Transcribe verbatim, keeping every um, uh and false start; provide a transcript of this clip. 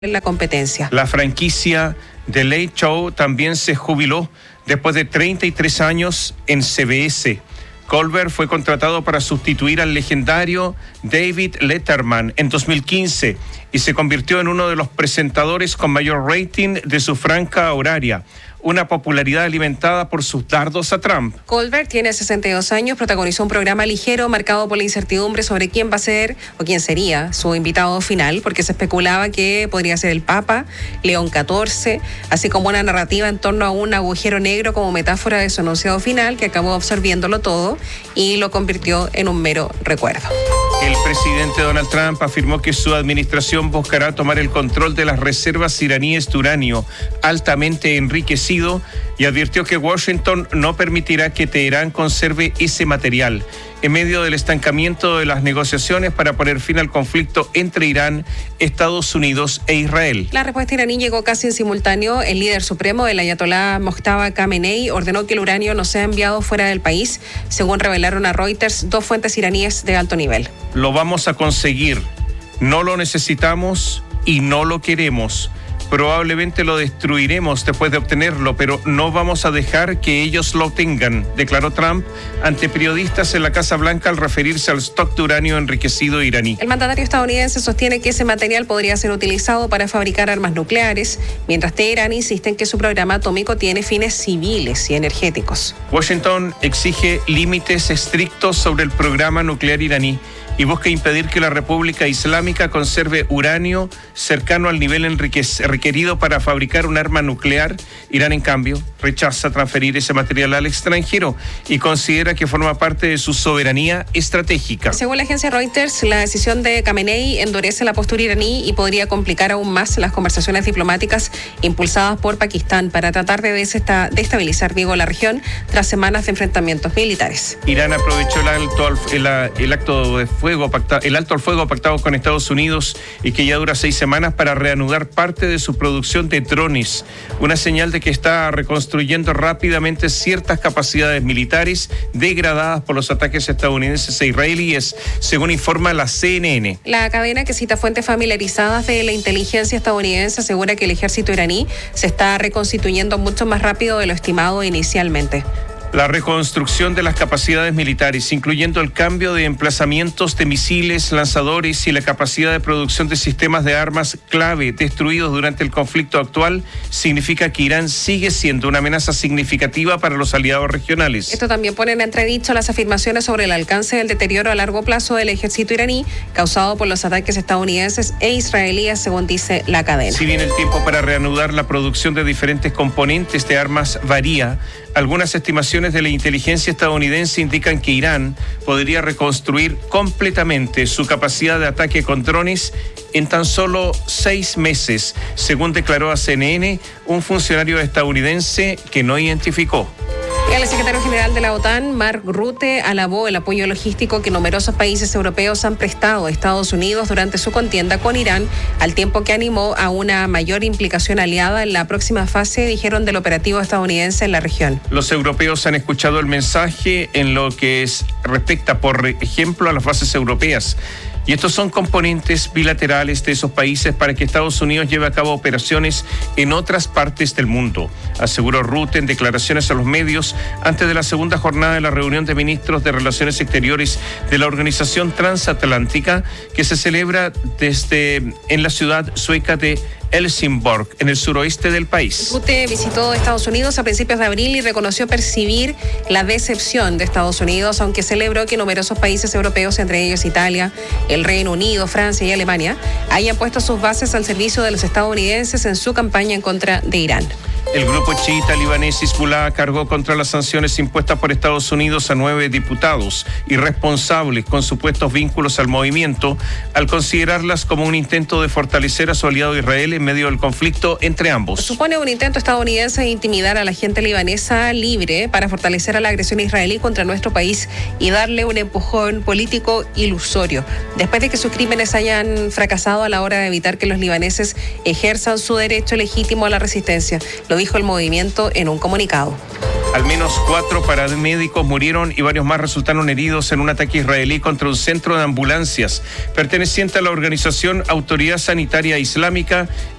en la competencia. La franquicia The Late Show también se jubiló después de treinta y tres años en C B S. Colbert fue contratado para sustituir al legendario David Letterman en dos mil quince y se convirtió en uno de los presentadores con mayor rating de su franja horaria, una popularidad alimentada por sus dardos a Trump. Colbert tiene sesenta y dos años, protagonizó un programa ligero marcado por la incertidumbre sobre quién va a ser o quién sería su invitado final, porque se especulaba que podría ser el Papa, León catorce, así como una narrativa en torno a un agujero negro como metáfora de su anunciado final, que acabó absorbiéndolo todo y lo convirtió en un mero recuerdo. El presidente Donald Trump afirmó que su administración buscará tomar el control de las reservas iraníes de uranio altamente enriquecido y advirtió que Washington no permitirá que Teherán conserve ese material en medio del estancamiento de las negociaciones para poner fin al conflicto entre Irán, Estados Unidos e Israel. La respuesta iraní llegó casi en simultáneo. El líder supremo, el ayatolá Mojtaba Khamenei, ordenó que el uranio no sea enviado fuera del país, según revelaron a Reuters dos fuentes iraníes de alto nivel. Lo vamos a conseguir, no lo necesitamos y no lo queremos. Probablemente lo destruiremos después de obtenerlo, pero no vamos a dejar que ellos lo obtengan, declaró Trump ante periodistas en la Casa Blanca al referirse al stock de uranio enriquecido iraní. El mandatario estadounidense sostiene que ese material podría ser utilizado para fabricar armas nucleares, mientras Teherán insiste en que su programa atómico tiene fines civiles y energéticos. Washington exige límites estrictos sobre el programa nuclear iraní y busca impedir que la República Islámica conserve uranio cercano al nivel enriquec- requerido para fabricar un arma nuclear. Irán, en cambio, rechaza transferir ese material al extranjero y considera que forma parte de su soberanía estratégica. Según la agencia Reuters, la decisión de Khamenei endurece la postura iraní y podría complicar aún más las conversaciones diplomáticas impulsadas por Pakistán para tratar de destabilizar digo, la región tras semanas de enfrentamientos militares. Irán aprovechó el alto al, el, el acto de fuego pactado, el alto al fuego pactado con Estados Unidos y que ya dura seis semanas para reanudar parte de su producción de drones, una señal de que está reconstruyendo rápidamente ciertas capacidades militares degradadas por los ataques estadounidenses e israelíes, según informa la C N N. La cadena, que cita fuentes familiarizadas de la inteligencia estadounidense, asegura que el ejército iraní se está reconstituyendo mucho más rápido de lo estimado inicialmente. La reconstrucción de las capacidades militares, incluyendo el cambio de emplazamientos de misiles, lanzadores y la capacidad de producción de sistemas de armas clave destruidos durante el conflicto actual, significa que Irán sigue siendo una amenaza significativa para los aliados regionales. Esto también pone en entredicho las afirmaciones sobre el alcance del deterioro a largo plazo del ejército iraní causado por los ataques estadounidenses e israelíes, según dice la cadena. Si bien el tiempo para reanudar la producción de diferentes componentes de armas varía, algunas estimaciones de la inteligencia estadounidense indican que Irán podría reconstruir completamente su capacidad de ataque con drones en tan solo seis meses, según declaró a C N N un funcionario estadounidense que no identificó. El secretario general de la OTAN, Mark Rutte, alabó el apoyo logístico que numerosos países europeos han prestado a Estados Unidos durante su contienda con Irán, al tiempo que animó a una mayor implicación aliada en la próxima fase, dijeron, del operativo estadounidense en la región. Los europeos han escuchado el mensaje en lo que es, respecta, por ejemplo, a las bases europeas. Y estos son componentes bilaterales de esos países para que Estados Unidos lleve a cabo operaciones en otras partes del mundo, aseguró Rutte en declaraciones a los medios antes de la segunda jornada de la reunión de ministros de Relaciones Exteriores de la Organización Transatlántica, que se celebra desde en la ciudad sueca de Helsingborg, en el suroeste del país. Rutte visitó Estados Unidos a principios de abril y reconoció percibir la decepción de Estados Unidos, aunque celebró que numerosos países europeos, entre ellos Italia, el Reino Unido, Francia y Alemania, hayan puesto sus bases al servicio de los estadounidenses en su campaña en contra de Irán. El grupo chiita libanés Hezbollah cargó contra las sanciones impuestas por Estados Unidos a nueve diputados irresponsables con supuestos vínculos al movimiento, al considerarlas como un intento de fortalecer a su aliado Israel en medio del conflicto entre ambos. Supone un intento estadounidense de intimidar a la gente libanesa libre para fortalecer a la agresión israelí contra nuestro país y darle un empujón político ilusorio, después de que sus crímenes hayan fracasado a la hora de evitar que los libaneses ejerzan su derecho legítimo a la resistencia. Lo dijo el movimiento en un comunicado. Al menos cuatro paramédicos murieron y varios más resultaron heridos en un ataque israelí contra un centro de ambulancias perteneciente a la organización Autoridad Sanitaria Islámica